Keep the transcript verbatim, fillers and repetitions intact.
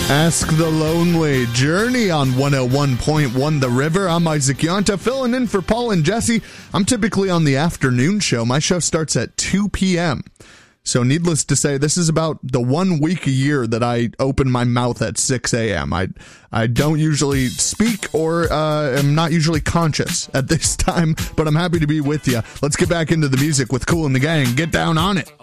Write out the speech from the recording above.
Ask the Lonely, Journey on one oh one point one The River. I'm Isaac Yonta, filling in for Paul and Jesse. I'm typically on the afternoon show. My show starts at two p.m. So needless to say, this is about the one week a year that I open my mouth at six a.m. I I don't usually speak or uh, am not usually conscious at this time, but I'm happy to be with you. Let's get back into the music with Kool and the Gang. Get down on it.